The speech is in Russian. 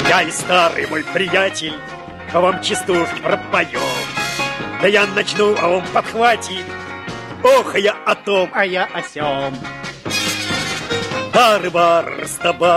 Я и старый мой приятель вам частушки пропоем. Да я начну, а он подхватит. Ох, я о том, а я о сём. Бары-бар с тобой.